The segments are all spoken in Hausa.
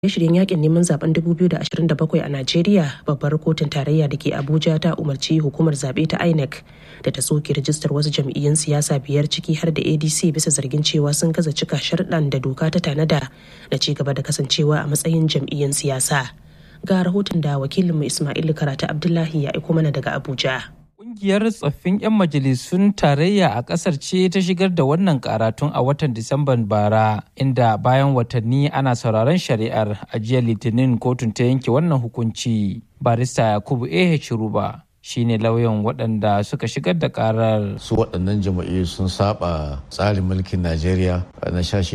shirye-shiryen yakin neman zaben 2027 a Najeriya, babbar kotun tarayya da ke Abuja ta umarci hukumar zaɓe ta INEC da ta soke rajistar wasu jam'iyyun siyasa 5 ciki har da ADC bisa zargin cewa sun gaza cika sharɗan da doka ta tanada da ci gaba da kasancewa a matsayin jam'iyyun siyasa. Ga rahoton da wakilinmu Ismail Karatu Abdullahi ya aiko mana daga Abuja. Ƙungiyar tsoffin 'yan majalisun tarayya a ƙasar ce ta shigar da wannan karatun a watan Disamban bara, inda bayan watanni ana sauraron shari'ar, a jiya Litinin kotun ta yanke wannan hukunci. Barista Yakubu Ruba shine lauyan waɗanda suka shigar da karar. Su waɗannan jama'iyyu sun saba tsarin mulkin Najeriya na shashi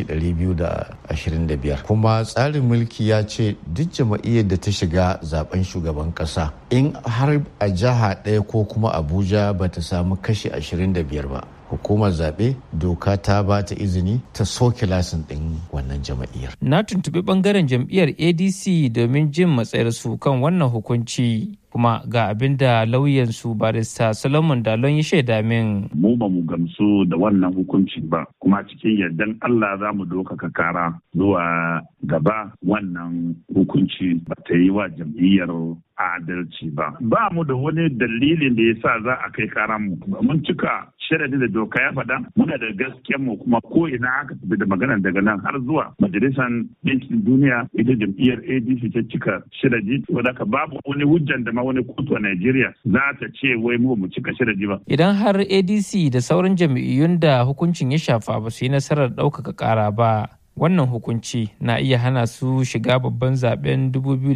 225. Kuma tsarin mulki ya ce duk jama'iyyar da ta shiga zaben shugaban ƙasa, in har a jiha ɗaya ko kuma Abuja ba ta samu kashi 25 ba, hukumar zaɓe doka ta ba ta izini ta soke lasin ɗin wannan jama'iyyar. Na tuntuɓi ɓangaren jam'iyyar ADC domin jin matsayarsu kan wannan hukunci. Kuma ga abin da lauyansu barista Solomon Dalon ya shaida min. Mu ba mu gamsu da wannan hukunci ba, kuma cikin yardan Allah za mu dokaka kara zuwa gaba. Wannan hukunci ba ta yi wa jam'iyyar adalci ba. Ba mu da wani dalilin da ya sa za a kai karan mu. Mun cika sharadin da doka ya faɗa, muna da gaskiyar mu, kuma ko ina aka tafi da magana daga nan har zuwa majalisar ɗinkin duniya, ita jam'iyyar ADC ta cika sharadi, wadda babu wani hujjan da wani kotu a Najeriya za ta ce wai mu cika sharadi ba. Idan har ADC da sauran jam'iyyun da hukuncin ya shafa ba su yi nasarar ɗaukaka ƙara ba, wannan hukunci na iya hana su shiga babban zaben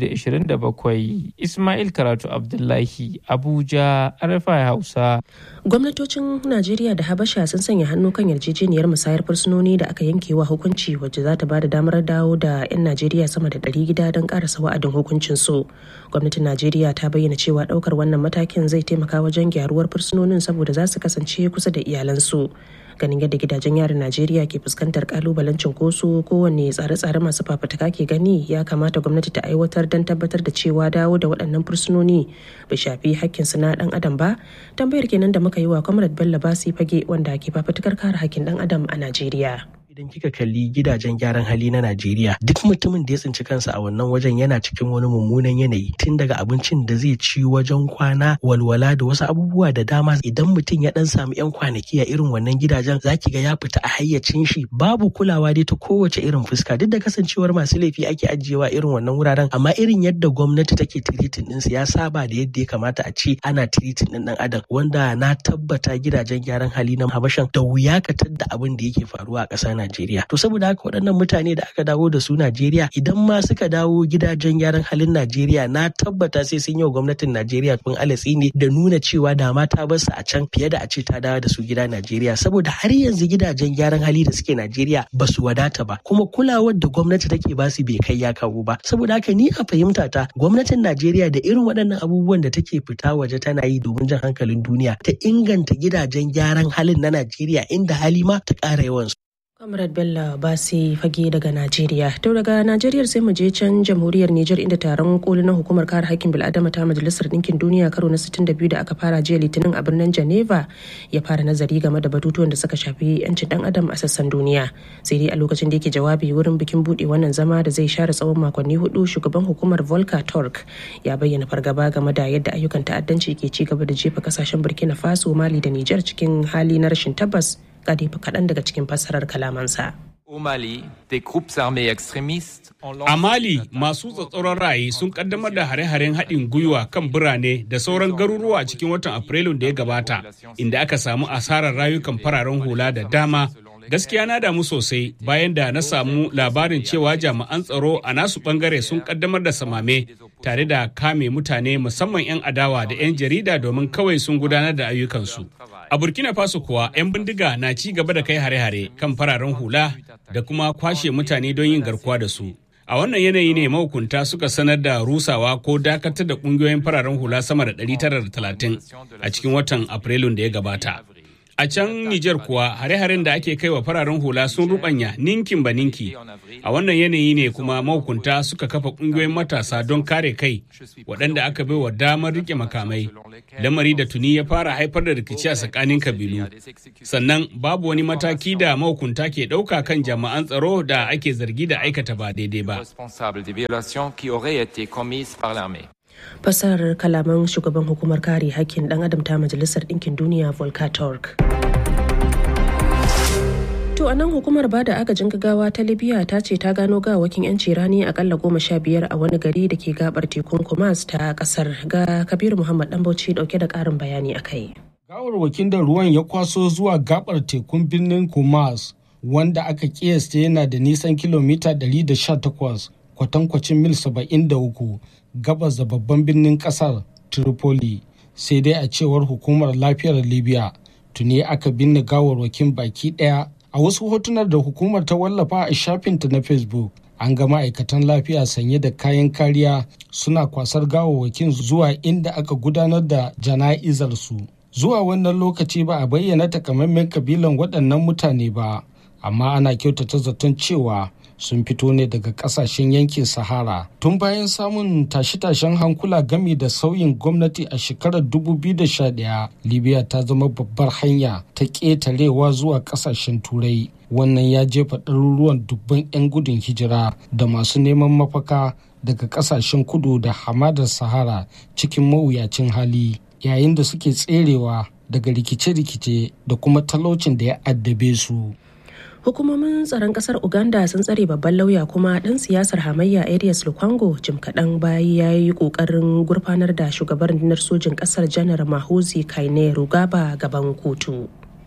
2027. Ismail Karatu Abdullahi, Abuja, RFI Hausa. Gwamnatocin Najeriya da Habasha sun sanya hannu kan yarjejeniyar musayar fursunoni da aka yanke wa hukunci, wacce za ta ba da damar dawo da 'yan Najeriya sama da 100 gida don karasa wa'adin hukuncin su. Gwamnatin Najeriya ta bayyana cewa daukar wannan matakin zai taimaka wajen gyaruwar fursunonin saboda za su kasance kusa da iyalansu. Ganin yadda gidajen yarin Najeriya ke fuskantar kalubalen cunkoso, kowanne tsare-tsare masu fafutuka ke gani ya kamata gwamnati ta aiwatar don tabbatar da cewa dawo da waɗannan fursunoni bai shafi hakkinsu na ɗan adam ba. Tambayar kenan da muka yi wa Comrade Bello Basi Fage, wanda ke fafutukar kare hakkin ɗan adam a Najeriya. Idan kika kalli gidajen gyaran hali na Najeriya, duk mutumin da ya tsinci kansa a wannan wajen yana cikin wani mummunan yanayi, tun daga abincin da zai ci, wajen kwana, walwala da wasu abubuwa da dama. Idan mutum ya dan samu 'yan kwanaki a irin wannan gidajen, zaki ga ya fita a hayyacin shi, babu kulawa dai ta kowace irin fuska, duk da kasancewar masu laifi ake ajiyewa irin wannan wuraren, amma irin yadda gwamnati take tiritin ɗinsu ya saba da yadda ya kamata a ce ana tiritin ɗin ɗan adam, wanda na tabbata gidajen gyaran hali na Habashan da wuya ka tadda abin da yake faruwa a ƙasa Najeriya. To saboda haka waɗannan mutane da aka dawo da su Najeriya, idan ma suka dawo gidajen gyaran halin Najeriya, na tabbata sai sun yi wa gwamnatin Najeriya kun alatsi ne da nuna cewa da ma ta bar su a can fiye da a ce ta dawo da su gida Najeriya, saboda har yanzu gidajen gyaran hali da suke Najeriya ba su wadata ba, kuma kulawar da gwamnati take ba su bai kai ya kawo ba. Saboda haka ni a fahimta ta, gwamnatin Najeriya da irin waɗannan abubuwan da take fita waje tana yi domin jan hankalin duniya, ta inganta gidajen gyaran halin na Najeriya, inda hali ma ta ƙara yawansu. Comrade Bello Basi Fage daga Najeriya. To daga Najeriya sai mu je can jamhuriyar Nijar, inda taron koli na hukumar kare haƙƙin bil'adama ta Majalisar Ɗinkin Duniya karo na 62 da aka fara jiya Litinin a birnin Geneva ya fara nazari game da batutuwan da suka shafi 'yancin ɗan adam a sassan duniya. Sai dai a lokacin da yake jawabi wurin bikin buɗe wannan zama da zai share tsawon makonni 4, shugaban hukumar Volker Turk ya bayyana fargaba game da yadda ayyukan ta'addanci ke ci gaba da jefa kasashen Burkina Faso, Mali da Nijar cikin hali na rashin tabbas. Kaɗan daga cikin fassarar kalamansa. A Mali, masu tsatsauran ra'ayi sun kaddamar da hare-haren haɗin gwiwa kan birane da sauran garuruwa a cikin watan Afrilun da ya gabata, inda aka samu asarar rayukan fararen hula da dama. Gaskiya na damu sosai bayan da na samu labarin cewa jami'an tsaro a nasu bangare sun kaddamar da samame tare da kame mutane, musamman 'yan adawa da 'yan jarida, domin kawai sun gudanar da ayyukansu. A Burkina Faso kuwa 'yan bindiga na ci gaba da kai hare-hare kan fararen hula da kuma kwashe mutane don yin garkuwa da su. A wannan yanayi ne mahukunta suka sanar da rusawa ko dakatar da kungiyoyin fararen hula sama da 930 a cikin watan Afrilun da ya gabata. A can Nijar kuwa hare-haren da ake kai wa fararen hula sun rubanya ninkin ba ninki. A wannan yanayi ne kuma mahukunta suka kafa ƙungiyoyin matasa don kare kai waɗanda aka bai wa damar rike makamai. Lamari da tuni ya fara haifar da rikici a tsakanin kabilu. Sannan babu wani mataki da mahukunta ke ɗauka kan jami'an tsaro da ake zargi da aikata ba daidai ba. Fasarar kalaman shugaban hukumar kare hakkin ɗan adam ta Majalisar Ɗinkin Duniya Volker Turk. To a nan hukumar bada agajin gaggawa ta Libya ta ce ta gano gawakin 'yanci rani akalla 15 a wani gari da ke gabar tekun Kumas ta kasar. Ga Kabiru Muhammad Dambauci dauke da karin bayani a kai. Gawarwakin da ruwan ya kwaso zuwa gabar tekun birnin Kumas wanda aka kiyasta yana da nisan kilomita 118 kwatankwacin mil 73 gabas da babban birnin kasar Tripoli. Sai dai a cewar hukumar lafiyar Libya tuni aka binne gawarwakin baki daya. A wasu hotunan da hukumar ta wallafa a shafinta na Facebook, an ga ma'aikatan lafiya sanye da kayan kariya suna kwasar gawawwakin zuwa inda aka gudanar da jana'izar su. Zuwa wannan lokaci ba a bayyana takamaiman kabilan waɗannan mutane ba, amma ana kyautata zaton cewa sun fito ne daga kasashen yankin Sahara. Tun bayan samun tashe-tashen hankula gami da sauyin gwamnati a shekarar 2011, Libya ta zama babbar hanya ta ƙetarewa zuwa kasashen Turai. Wannan ya jefa ɗaruruwan dubban 'yan gudun hijira da masu neman mafaka daga kasashen kudu da hamadar Sahara cikin mawuyacin hali, yayin da suke tserewa daga rikice-rikice da kuma talaucin da ya addabe su. Hukumomin tsaron kasar Uganda sun tsare babban lauya kuma ɗan siyasar hamayya Arias Lukwango jim kaɗan bayan ya yi ƙoƙarin gurfanar da shugaban rundunar sojin ƙasar Janar Mahuzi Kainerugaba gaban kotu.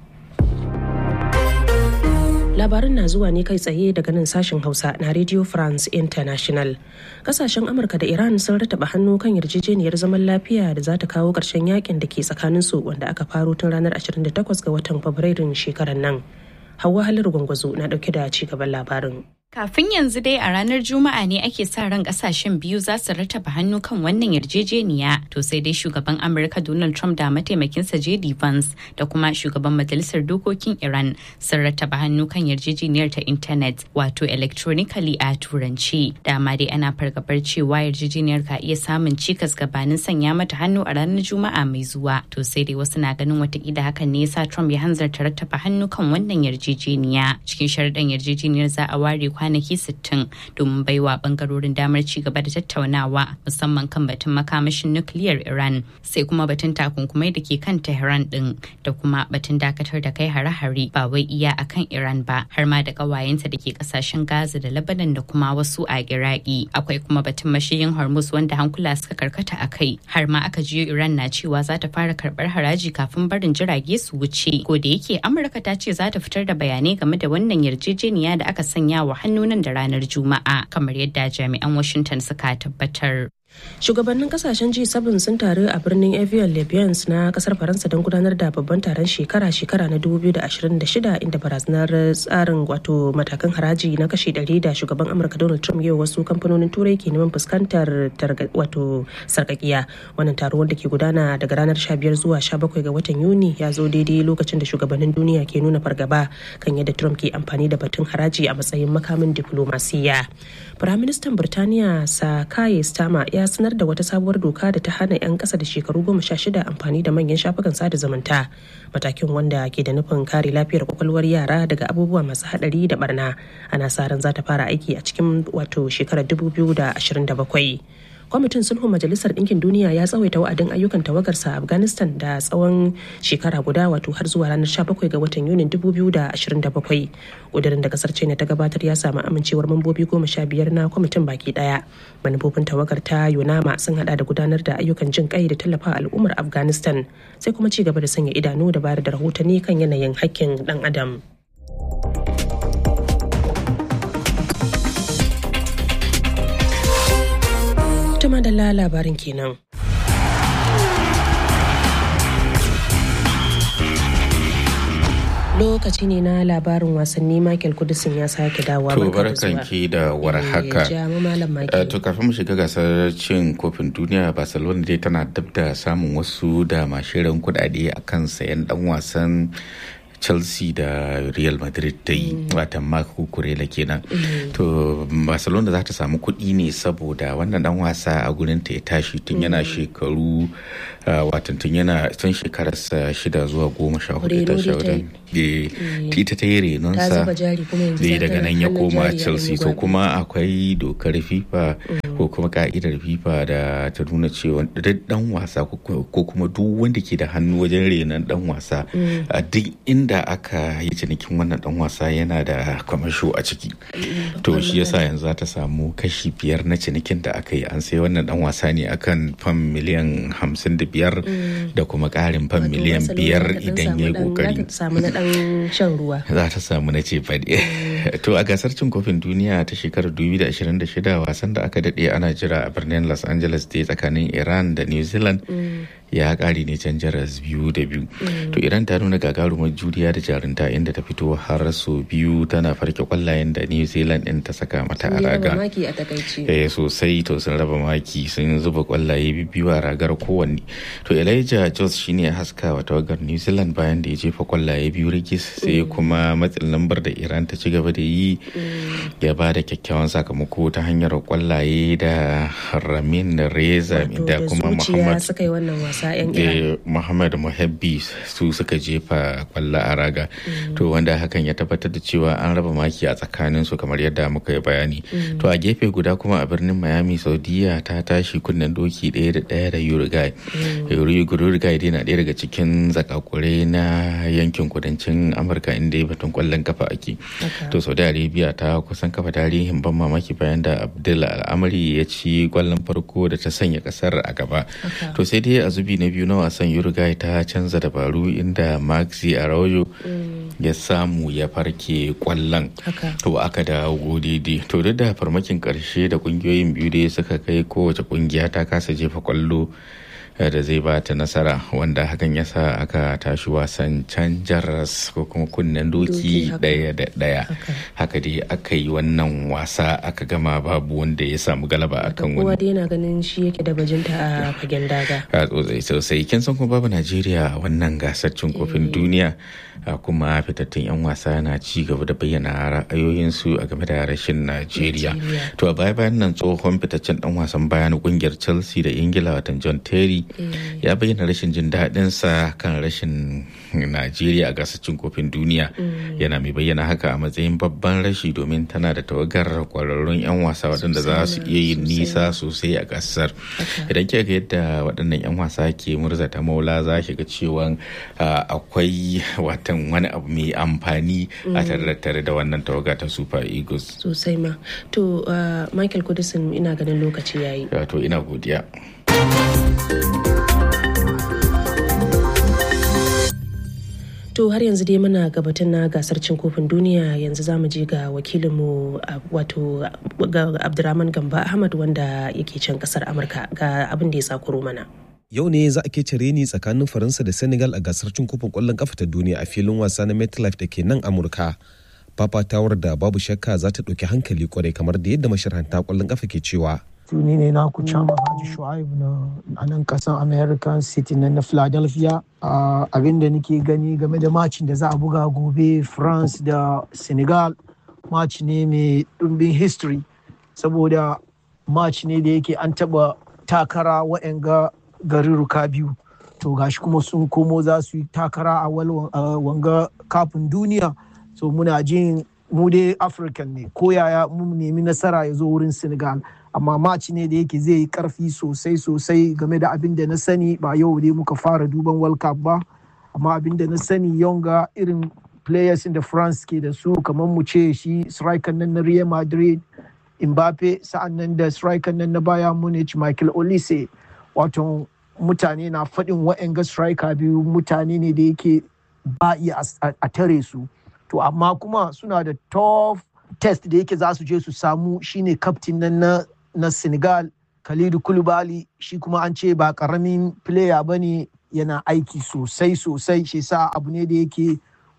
Labarin na zuwa ne kai tsaye daga nan sashen Hausa na Radio France International. Kasashen Amurka da Iran sun rataba hannu kan yarjejeniyar zaman lafiya da za ta kawo ƙarshen yakin da ke tsakaninsu wanda aka faro tun ranar 28 ga watan Fabrairun shekarar nan. Hauwa Halar Gwangwazo na dauke da ci gaban labarin. Kafin yanzu dai a ranar Juma'a ne ake sa ran kasashen biyu za su rattaba hannu kan wannan yarjejeniya. To sai dai shugaban Amurka Donald Trump da mataimakinsa JD Vance da kuma shugaban Majalisar Dokokin Iran sun rattaba hannu kan yarjejeniyar ta intanet wato electronically a turanci. Dama dai ana fargabar cewa yarjejeniyar ka iya samun cikas gabanin sanya mata hannu a ranar Juma'a mai zuwa. To sai dai wasu na ganin watakila hakan ne yasa Trump ya hanzarta rattaba hannu kan wannan yarjejeniya. Cikin sharuɗan yarjejeniyar za a ware kwanaki 60 domin baiwa bangarorin damar ci gaba da tattaunawa musamman kan batun makamashin nukiliyar Iran sai kuma batun takunkumai da ke kan Tehran din da kuma batun dakatar da kai hare-hare ba wai iya akan Iran ba har ma da kawayenta da ke kasashen Gaza da Lebanon da kuma wasu a Iraki. Akwai kuma batun mashiyin Hormuz wanda hankula suka karkata a kai har ma aka jiyo Iran na cewa za ta fara karbar haraji kafin barin jirage su wuce. Ko da yake Amurka ta ce za ta fitar da bayanai game da wannan yarjejeniya da aka sanya wa nan da ranar Juma'a kamar yadda jami'an Washington suka tabbatar. Shugabannin kasashen G7 sun taru a birnin Evian Libyans na kasar Faransa don gudanar da babban taron shekara-shekara na 2026 inda barazanar tsarin wato matakan haraji na kashi 100 da shugaban Amurka Donald Trump yau wasu kamfanonin turai ke neman fuskantar wato sarkakiya. Wannan taro wanda ke gudana daga ranar 15 zuwa 17 ga watan Yuni ya zo daidai lokacin da shugabannin duniya ke nuna fargaba kan yadda Trump ke amfani da batun haraji a matsayin makamin diplomasiya. Firaministan Birtaniya Sir Keir Starmer ya sanar da wata sabuwar doka da ta hana 'yan ƙasa da shekaru 16 amfani da manyan shafukan sada zumunta, matakin wanda ke da nufin kare lafiyar kwakwalwar yara daga abubuwa masu haɗari da barna. Ana sa ran za ta fara aiki a cikin wato shekarar 2027. Kwamitin sulhun Majalisar Ɗinkin Duniya ya tsawaita wa'adin ayyukan tawagarsa a Afghanistan da tsawon shekara guda wato har zuwa ranar 17 ga watan Yunin 2027. Ƙudurin da kasar China ta gabatar ya samu amincewar mambobi 15 na kwamitin baki ɗaya. Manufofin tawagar ta Yunama sun hada da gudanar da ayyukan jin kai da tallafa al'ummar Afghanistan sai kuma ci gaba da sanya idanu da bayar da rahotanni kan yanayin hakkin ɗan adam. Tuma da labarin kenan. Lokaci ne na labarin wasanni. Michael Kudisin ya sake dawowa. To barkanki da warhaka. To kafin mu shiga gasar cin kofin duniya, Barcelona dai tana dab da samun wasu da mashirin kudade akan sayan dan wasan Chelsea da Real Madrid ta yi watan Marco Kurela kenan. To Barcelona za ta samu kuɗi ne saboda wannan dan wasa a gurin ta ya tashi tun yana shekaru watan tun shekararsa 6 zuwa 14 ta shaudan ita ta yi renonsa daga nan ya koma Chelsea. To kuma akwai dokar FIFA ko kuma ka'idar FIFA da ta nuna cewa dan wasa ko kuma duk wanda ke da hannu wajen renon dan wasa a duk inda aka yi cinikin wannan dan wasa yana da kwamasho a ciki. To shi yasa yanzu za ta samu kashi 5 na cinikin da aka yi. An sai wannan dan wasa ne akan fam miliyan 55 da kuma karin fam miliyan 5 idan ya yi kokari. Za ta samu na ce fadi. To a gasar cin kofin duniya ta shekarar 2026 wasan da aka dade ana jira a birnin Los Angeles da tsakanin Iran da New Zealand ya kare ne can jaras 2-2. To Iran ta nuna gagarumar juriya da jarunta inda ta fito har sau 2 tana farke kwallayen da New Zealand din ta saka mata a raga. Sosai to sun raba maki, sun zuba kwallaye biyu a ragar kowanne. To Elijah Jos shine haska wa tawagar New Zealand bayan da ya jefa kwallaye 2 rigis, sai kuma matsin lambar da Iran ta ci gaba da yi ya ba da kyakkyawan sakamako ta hanyar kwallaye da Ramin Reza da kuma Muhammad Muhabbi su suka jefa kwallo a raga. To wanda hakan ya tabbatar da cewa an raba maki a tsakanin su kamar yadda muka yi bayani. To a gefe guda kuma a birnin Miami, Saudiya ta tashi kunnen doki 1-1 da Uruguay. Uruguay dai na ɗaya daga cikin zakakure na yankin kudancin Amurka inda ya batun kwallon kafa ake. To Saudi Arabia ta kusan kafa tarihin ban mamaki bayan da Abdul Al'amari ya ci kwallon farko da ta sanya kasar a gaba. To sai dai a zubi na biyu na wasan Uruguay ta canza dabaru inda Maxi Araujo ya samu ya farke kwallon. To aka dawo daidai. To duk da farmakin karshe da kungiyoyin biyu dai suka kai, kowace kungiya ta kasa jefa kwallo da zai ba ta nasara, wanda hakan ya sa aka tashi wasan can jaras ko kuma kunnen doki 1-1. Haka dai aka yi wannan wasa aka gama babu wanda ya samu galaba akan wani. Kowa dai yana ganin shi yake da bajinta a fagen daga. Sosai kin san kuma babu Najeriya a wannan gasar cin kofin duniya, kuma fitattun 'yan wasa na ci gaba da bayyana ra'ayoyinsu a game da rashin Najeriya. To a baya-bayan nan tsohon fitaccen dan wasan bayan kungiyar Chelsea da Ingila watan John Terry ya bayyana rashin jin daɗinsa kan rashin Najeriya a gasar cin kofin duniya. Yana mai bayyana haka a matsayin babban rashi domin tana da tawagar kwararrun 'yan wasa waɗanda za su iya yin nisa sosai a gasar. Idan kika ga yadda waɗannan 'yan wasa ke murzata maula, za ki ga cewa akwai watan wani abu mai amfani a tare da wannan tawaga ta Super Eagles. Sosai ma. To Michael Kudisin, ina ganin lokaci yayi. To ina godiya. To har yanzu dai muna gabatar na gasar cin kofin duniya. Yanzu za mu je ga wakilinmu wato ga Abdurrahman Gamba Ahmad wanda yake can kasar Amurka ga abin da ya sakuro mana. Yau ne za a kece reni tsakanin Faransa da Senegal a gasar cin kofin kwallon kafa ta duniya a filin wasa na MetLife da ke nan Amurka. Fafatawar da babu shakka za ta ɗauki hankali kwarai kamar da yadda masharhanta kwallon kafa ke cewa. Ni ne na Chama Haji Shu'aibu a nan kasan American City na Philadelphia. Abin da nake gani game da macin da za a buga gobe France da Senegal, match ne mai ɗumbin history, saboda match ne da yake an taɓa takara wa'yanga garuruka biyu. To gashi kuma sun komo za su yi takara a wanga kafin duniya. So muna jin mu dai African ne, ko yaya mu nemi nasara ya zo wurin Senegal. Amma match ne da yake zai yi karfi sosai game da abin da na sani. Ba yau dai muka fara duban World Cup ba, amma abin da na sani yonga irin players in da France ke da su, kamar mu ce shi striker nan na Real Madrid Mbappe, sa'an nan da striker nan na Bayern Munich Michael Olise. Wato mutane na faɗin wa'anga striker biyu mutane ne da yake ba iya a tare su. To amma kuma suna da tough test da yake za su je su samu shine captain nan na Senegal Kalidou Koulibaly. Shi kuma an ce ba karamin player bane, yana aiki sosai shi sa abu ne da yake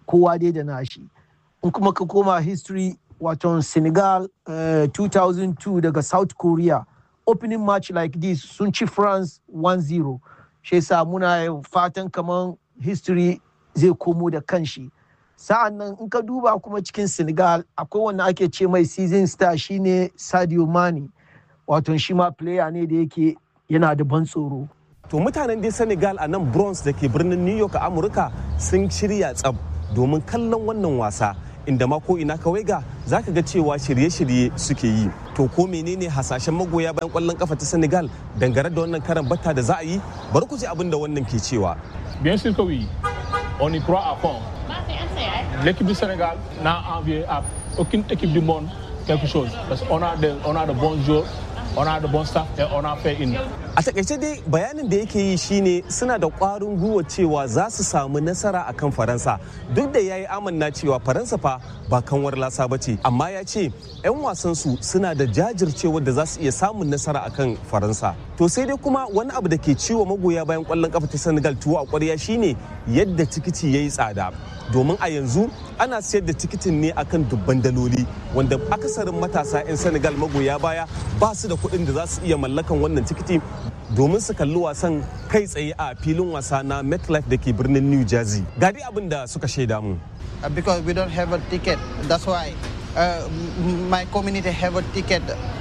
kowa dai da nashi. In kuma ka koma history wato Senegal 2002 daga South Korea opening match like this sun ci France 1-0. Shi yasa muna fatan kaman history zai komo da kanshi. Sa'an nan in ka duba kuma cikin Senegal akwai wanda ake ce mai season star shine Sadio Mane. Wato shi ma player ne da yake yana da ban tsoro. To mutanen dai Senegal a nan Bronx da ke birnin New York a Amurka sun shirya tsab domin kallon wannan wasa, inda ma ko ina kawai ga zaka ga cewa shirye-shirye suke yi. To ko menene hasashen magoya bayan kwallon kafa ta Senegal dangane da wannan karan batta da za a yi? Bari ku ji abin da wannan ke cewa. Bien sûr que oui. On y croit à fond. L'équipe du Sénégal n'a envié à aucune équipe du monde quelque chose. Parce qu'on a de bons joueurs, on a de bons staff et on a fait une. A takaice dai bayanin da yake yi shine suna da ƙwarin gwiwa cewa za su samu nasara akan Faransa, duk da yayi amanna cewa Faransa fa ba kanwar lasa bace, amma ya ce 'yan wasan su suna da jajircewa da za su iya samun nasara akan Faransa. To sai dai kuma wani abu da ke ciwo magoya bayan ƙwallon kafa ta Senegal tuwo a ƙwarya shine yadda tikiti yayi tsada. Domin a yanzu ana sayar da tikitin ne akan dubban daloli, wanda akasarin matasa 'yan Senegal magoya baya ba su da kuɗin da za su iya mallakan wannan tikiti domin su kalli wasan kai tsaye a filin wasa na MetLife da ke birnin New Jersey. Ga dai abin da suka shaida mu. Because we don't have a ticket, that's why my community have a ticket,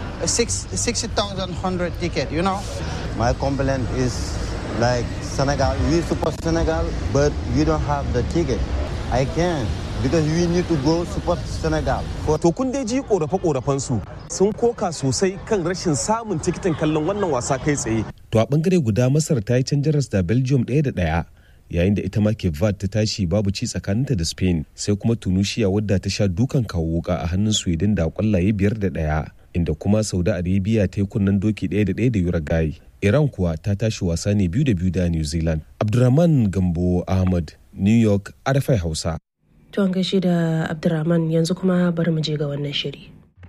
60,100 ticket, you know. My complaint is like Senegal, we support Senegal, but we don't have the ticket. I can't. Because we need to go support Senegal. To kun dai ji korafe-korafen su sun koka sosai kan rashin samun tikitin kallon wannan wasa kai tsaye. To a bangare guda Masar ta yi can jaras da Belgium 1-1 yayin da ita ma Cape Verde ta tashi babu ci tsakaninta da Spain, sai kuma Tunisia wadda ta sha dukan kawo wuka a hannun Sweden da kwallaye 5-1, inda kuma Saudi Arabia ta yi kunnen doki 1-1 da Uruguay. Iran kuwa ta tashi wasa ne 2-2 da New Zealand. Abdurrahman Gambo Ahmad, New York, RFI Hausa. To an gaishe da Abdurrahman, yanzu kuma bari mu je ga wannan shiri.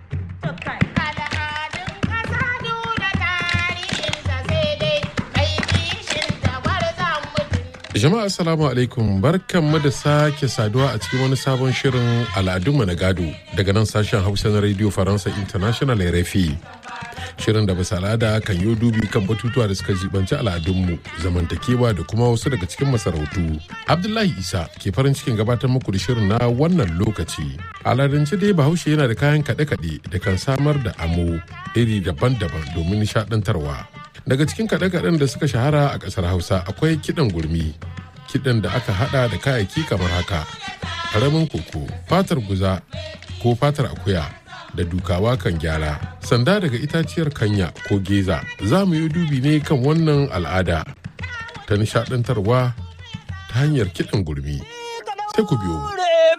Jama'a assalamu alaikum, barkanmu da sake saduwa a cikin wani sabon shirin al'adunmu na gado daga nan sashen Hausa na Radio Faransa International RFI. Shirin da bisa al'ada kan yi dubi kan batutuwa da suka jibanci al'adunmu, zamantakewa da kuma wasu daga cikin masarautu. Abdullahi Isa ke farin cikin gabatar muku da shirin na wannan lokaci. Al'adance dai Bahaushe yana da kayan kaɗe-kaɗe da kan samar da amo iri daban-daban domin nishaɗantarwa. Daga cikin kaɗe-kaɗen da suka shahara a ƙasar Hausa akwai kiɗan gurmi, kiɗan da aka haɗa da kayayyaki kamar haka: ƙaramin koko, fatar guza ko fatar akuya da dukawa kan gyara, sanda daga itaciyar kanya ko geza. Za mu yi dubi ne kan wannan al'ada ta nishaɗantarwa ta hanyar kiɗan gurmi. Sai ku biyo mu.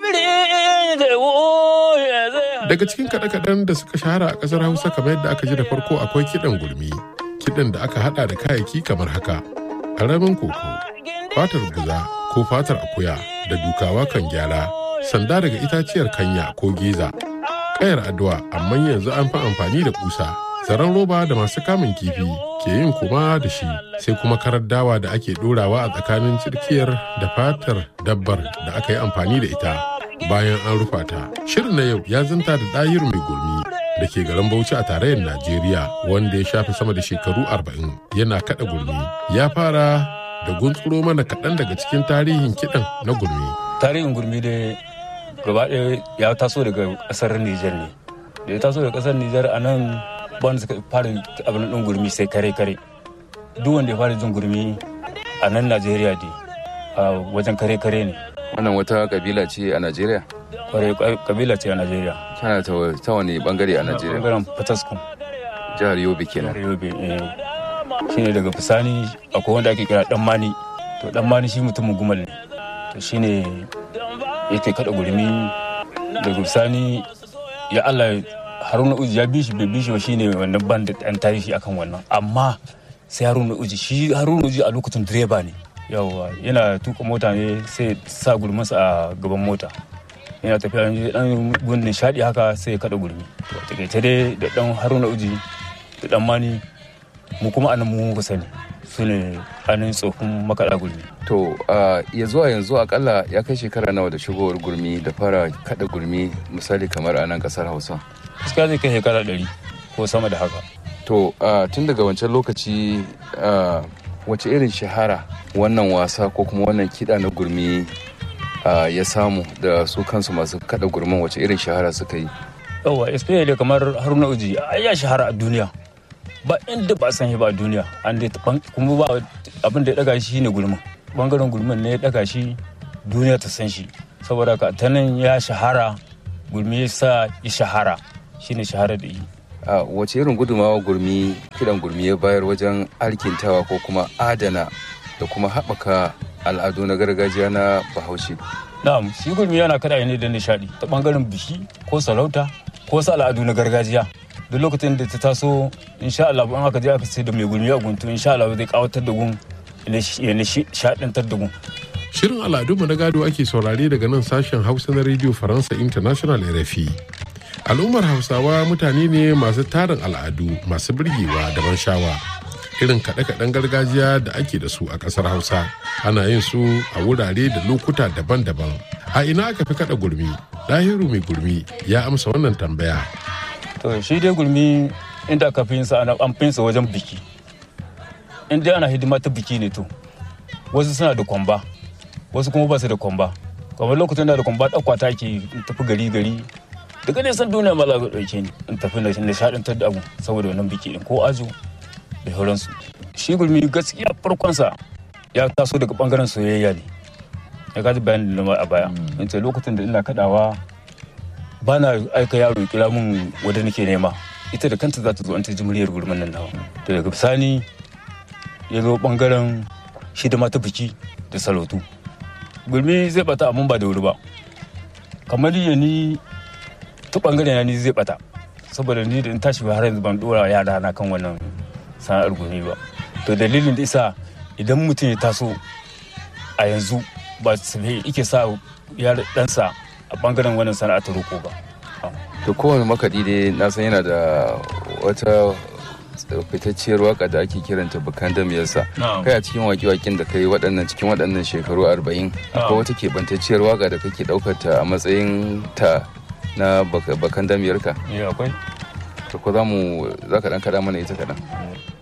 Daga cikin kaɗe-kaɗen da suka shahara a ƙasar Hausa kamar yadda aka ji da farko akwai kiɗan gurmi. Kiɗan da aka haɗa da kayayyaki kamar haka: ƙaramin koko, fatar guza ko fatar akuya da dukawa kan gyara, sanda daga itaciyar kanya ko geza, ƙayar addu'a amma yanzu an fi amfani da kusa, zaren roba da masu kamun kifi ke yin kuma da shi, sai kuma karar dawa da ake ɗorawa a tsakanin cirkiyar da fatar dabbar da aka yi amfani da ita bayan an rufa ta. Shirin na yau ya zanta da ɗayir mai gurmi da ke garin Bauchi a tarayyar Najeriya, wanda ya shafe sama da shekaru 40 yana kada gurmi. Ya fara da guntsuro mana kaɗan daga cikin tarihin kiɗan na gurmi. Tarihin gurmi dai gaba ɗaya ya taso daga ƙasar Nijar ne. Da ya taso daga ƙasar Nijar a nan wanda suka fara abin ɗin gurmi sai kare-kare. Duk wanda ya fara jin gurmi a nan Najeriya dai a wajen kare-kare ne. Wannan wata kabila ce a Najeriya? Kwarai kabila ce a Najeriya. Tana ta wani bangare a Najeriya? Bangaren Fataskum. Jihar Yobe kenan. Jihar Yobe, shine daga bisani akwai wanda ake kira Dan Mani. To Dan Mani shi mutumin Gumal ne. To shine yake kada gurmi. Daga bisani ya Allah Haruna Uji ya bi shi bai bi shi ba, shine wannan band an tarihi akan wannan. Amma sai Haruna Uji a lokacin direba ne. Yawwa yana tuka mota ne sai sa gurmansa a gaban mota. Yana tafiya dan gun nishadi haka sai ya kada gurmi. To takeice dai da dan Haruna Uji da Dan Mani mu kuma anan mu muka sani. su ne ainihin tsofin makaɗa gurmi. To ya zuwa yanzu akalla ya kai shekara nawa da shigowar gurmi da fara kaɗa gurmi misali kamar a nan ƙasar Hausa? Gaskiya zai kai shekara 100 ko sama da haka. To tun daga wancan lokaci wace irin shahara wannan wasa ko kuma wannan kiɗa na gurmi ya samu da su kansu masu kaɗa gurmin wace irin shahara suka yi? Yawa especially kamar Haruna Uji ya shahara a duniya. Ba inda ba san shi ba a duniya an dai kuma ba abin da ya daga shi ne gurmin. Bangaren gurmin ne ya daga shi duniya ta san shi. Saboda ka ta nan ya shahara gurmi ya sa ya shahara shine shahara da yi. Wace irin gudumawa gurmi kiɗan gurmi ya bayar wajen alkintawa ko kuma adana da kuma haɓaka al'adu na gargajiya na Bahaushe? Na'am, shi gurmi yana kada ne da nishadi ta bangaren biki ko sarauta ko wasu al'adu na gargajiya. Duk lokacin da ta taso insha Allah in aka je aka sai da mai gurmi a guntu insha Allah zai kawatar da gun ya nishadantar da gun. Shirin al'adunmu na gado ake saurare daga nan sashen Hausa na Radio Faransa International RFI. Al'ummar Hausawa mutane ne masu tarin al'adu masu birgewa da ban shawa. Irin kaɗe-kaɗen gargajiya da ake da su a ƙasar Hausa ana yin su a wurare da lokuta daban-daban. A ina aka fi kaɗa gurmi? Dahiru mai gurmi ya amsa wannan tambaya. To shi dai gurmi inda aka fi yin sa an fi yin sa wajen biki. In dai ana hidima ta biki ne to. Wasu suna da kwamba, wasu kuma ba su da kwamba. Kamar lokacin da kwamba ɗauka ta ke tafi gari-gari. Daga nisan duniya ma za ka ɗauke ni in tafi na nishaɗantar da abu saboda wannan biki ɗin ko ajo da sauransu. Shi gurmi gaskiya farkonsa ya taso daga ɓangaren soyayya ne. Ya gaji bayanin da a baya. In ce lokacin da ina kaɗawa ba na aika yaro ya kira min wadda nake nema. Ita da kanta za ta zo an ta ji muryar gurmin nan nawa. To daga bisani ya zo ɓangaren hidima ta biki da salautu. Gurmi zai bata amma ba da wuri ba. Kamar ni ta bangare na ni zai bata saboda ni da in tashi ba har yanzu ban dora yara na kan wannan sana'ar gurmi ba. To dalilin da isa idan mutum ya taso a yanzu ba su yake sa yar ɗansa a bangaren wannan sana'a ta roko ba. To kowane makaɗi dai na san yana da wata fitacciyar waka da ake kiranta bakan damiyarsa. Kai a cikin waƙe-waƙen da kai cikin waɗannan shekaru 40 akwai wata keɓantacciyar waka da kake ɗaukar ta a matsayin ta na bakan damiyarka? Akwai. To ko za ka ɗan kaɗa mana ita kaɗan?